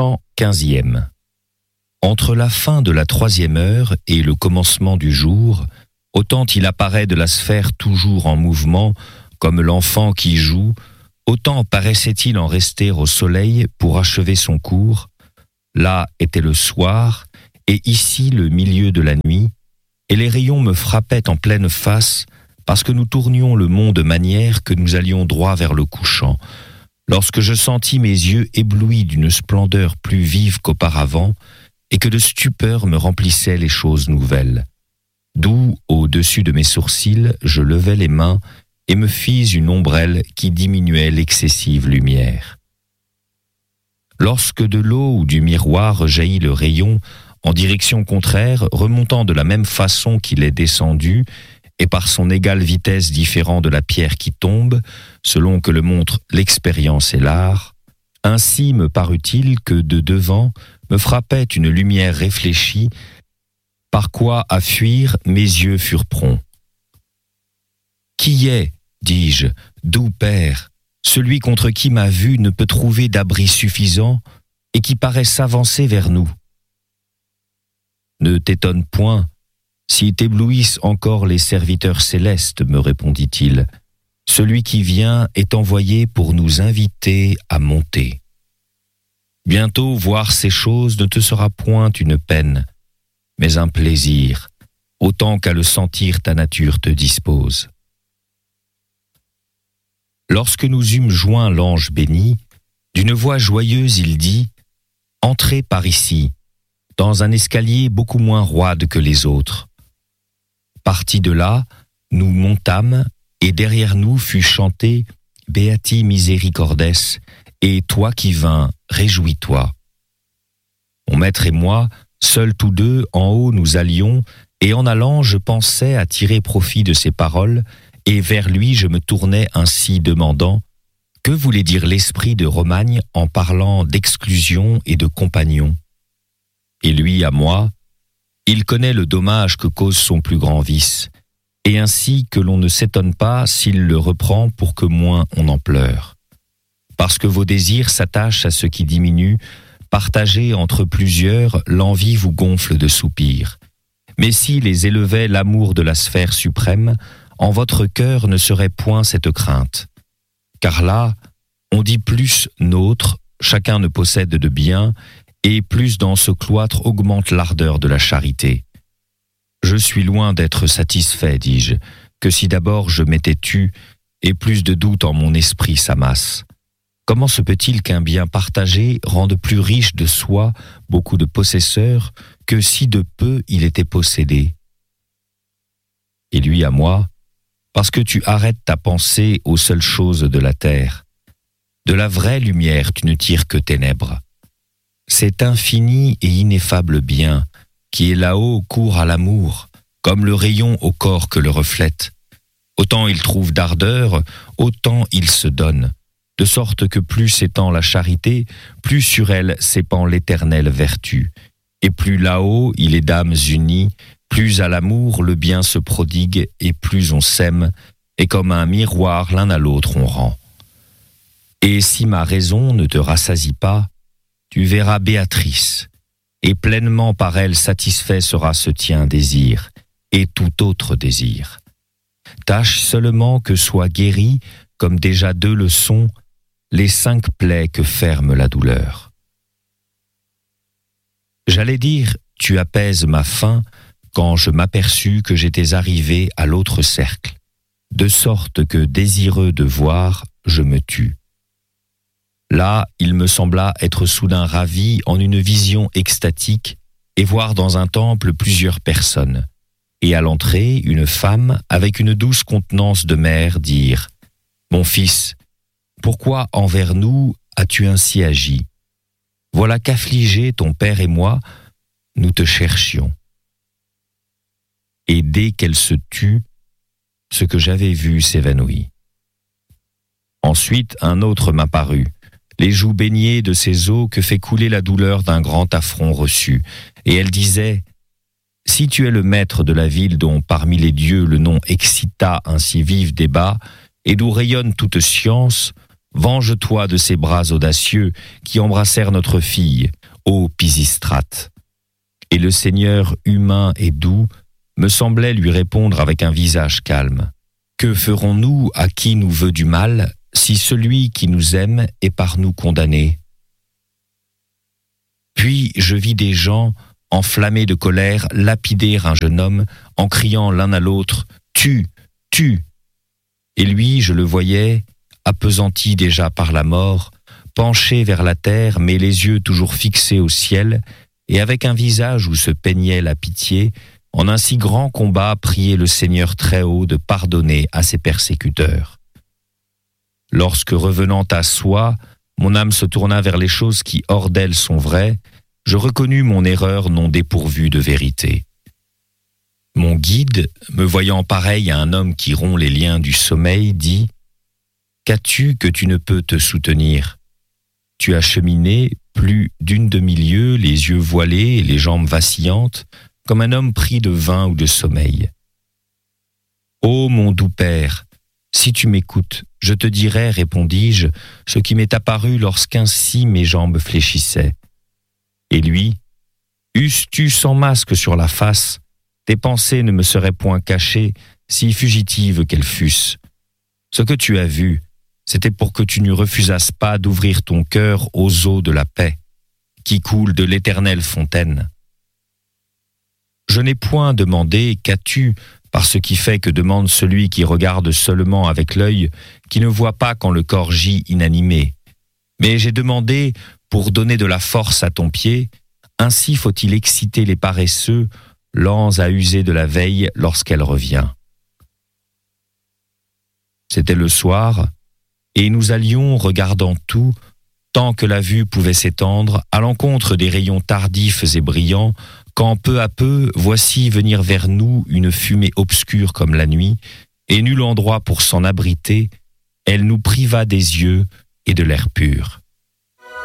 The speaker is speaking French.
Chant 15e. Entre la fin de la 3e heure et le commencement du jour, autant il apparaît de la sphère toujours en mouvement, comme l'enfant qui joue, autant paraissait-il en rester au soleil pour achever son cours. Là était le soir, et ici le milieu de la nuit, et les rayons me frappaient en pleine face, parce que nous tournions le monde de manière que nous allions droit vers le couchant, lorsque je sentis mes yeux éblouis d'une splendeur plus vive qu'auparavant, et que de stupeur me remplissaient les choses nouvelles. D'où, au-dessus de mes sourcils, je levai les mains et me fis une ombrelle qui diminuait l'excessive lumière. Lorsque de l'eau ou du miroir jaillit le rayon, en direction contraire, remontant de la même façon qu'il est descendu, et par son égale vitesse différent de la pierre qui tombe, selon que le montrent l'expérience et l'art, ainsi me parut-il que de devant me frappait une lumière réfléchie, par quoi à fuir mes yeux furent prompts. « Qui est, dis-je, doux père, celui contre qui ma vue ne peut trouver d'abri suffisant et qui paraît s'avancer vers nous ? Ne t'étonne point, si t'éblouissent encore les serviteurs célestes, me répondit-il. Celui qui vient est envoyé pour nous inviter à monter. Bientôt voir ces choses ne te sera point une peine, mais un plaisir, autant qu'à le sentir ta nature te dispose. Lorsque nous eûmes joint l'ange béni, d'une voix joyeuse il dit « Entrez par ici, dans un escalier beaucoup moins roide que les autres. » Partis de là, nous montâmes, et derrière nous fut chanté « Beati misericordes » et « Toi qui vins, réjouis-toi ». Mon maître et moi, seuls tous deux, en haut nous allions, et en allant je pensais à tirer profit de ces paroles, et vers lui je me tournais ainsi demandant « Que voulait dire l'esprit de Romagne en parlant d'exclusion et de compagnons ?» Et lui à moi, il connaît le dommage que cause son plus grand vice, et ainsi que l'on ne s'étonne pas s'il le reprend pour que moins on en pleure. Parce que vos désirs s'attachent à ce qui diminue, partagés entre plusieurs, l'envie vous gonfle de soupirs. Mais si les élevait l'amour de la sphère suprême, en votre cœur ne serait point cette crainte. Car là, on dit plus nôtre, chacun ne possède de bien, et plus dans ce cloître augmente l'ardeur de la charité. Je suis loin d'être satisfait, dis-je, que si d'abord je m'étais tu, et plus de doute en mon esprit s'amasse. Comment se peut-il qu'un bien partagé rende plus riche de soi beaucoup de possesseurs que si de peu il était possédé ? Et lui à moi, parce que tu arrêtes ta pensée aux seules choses de la terre. De la vraie lumière tu ne tires que ténèbres. Cet infini et ineffable bien, qui est là-haut court à l'amour, comme le rayon au corps que le reflète. Autant il trouve d'ardeur, autant il se donne, de sorte que plus s'étend la charité, plus sur elle s'épand l'éternelle vertu. Et plus là-haut il est d'âmes unies, plus à l'amour le bien se prodigue, et plus on s'aime, et comme un miroir l'un à l'autre on rend. Et si ma raison ne te rassasie pas, tu verras Béatrice, et pleinement par elle satisfait sera ce tien désir, et tout autre désir. Tâche seulement que soient guéris, comme déjà 2 le sont, les 5 plaies que ferme la douleur. J'allais dire, tu apaises ma faim, quand je m'aperçus que j'étais arrivé à l'autre cercle, de sorte que, désireux de voir, je me tus. Là, il me sembla être soudain ravi en une vision extatique et voir dans un temple plusieurs personnes, et à l'entrée, une femme, avec une douce contenance de mère, dire « Mon fils, pourquoi envers nous as-tu ainsi agi ? Voilà qu'affligés ton père et moi, nous te cherchions. » Et dès qu'elle se tut, ce que j'avais vu s'évanouit. Ensuite, un autre m'apparut, les joues baignées de ces eaux que fait couler la douleur d'un grand affront reçu. Et elle disait « Si tu es le maître de la ville dont parmi les dieux le nom excita un si vif débat, et d'où rayonne toute science, venge-toi de ces bras audacieux qui embrassèrent notre fille, ô Pisistrate. » Et le Seigneur, humain et doux, me semblait lui répondre avec un visage calme. « Que ferons-nous à qui nous veut du mal, si celui qui nous aime est par nous condamné ?» Puis je vis des gens, enflammés de colère, lapider un jeune homme en criant l'un à l'autre « Tue, tue !» Et lui, je le voyais, appesanti déjà par la mort, penché vers la terre, mais les yeux toujours fixés au ciel, et avec un visage où se peignait la pitié, en un si grand combat prier le Seigneur très haut de pardonner à ses persécuteurs. Lorsque revenant à soi, mon âme se tourna vers les choses qui hors d'elle sont vraies, je reconnus mon erreur non dépourvue de vérité. Mon guide, me voyant pareil à un homme qui rompt les liens du sommeil, dit « Qu'as-tu que tu ne peux te soutenir ? Tu as cheminé plus d'une demi-lieue, les yeux voilés et les jambes vacillantes, comme un homme pris de vin ou de sommeil. Ô mon doux père, si tu m'écoutes, je te dirai, répondis-je, ce qui m'est apparu lorsqu'ainsi mes jambes fléchissaient. Et lui, eusses-tu sans masque sur la face, tes pensées ne me seraient point cachées, si fugitives qu'elles fussent. Ce que tu as vu, c'était pour que tu ne refusasses pas d'ouvrir ton cœur aux eaux de la paix, qui coulent de l'éternelle fontaine. Je n'ai point demandé « Qu'as-tu ?» par ce qui fait que demande celui qui regarde seulement avec l'œil, qui ne voit pas quand le corps gît inanimé. Mais j'ai demandé pour donner de la force à ton pied, ainsi faut-il exciter les paresseux, lents à user de la veille lorsqu'elle revient. C'était le soir, et nous allions, regardant tout, tant que la vue pouvait s'étendre, à l'encontre des rayons tardifs et brillants, quand peu à peu, voici venir vers nous une fumée obscure comme la nuit, et nul endroit pour s'en abriter, elle nous priva des yeux et de l'air pur.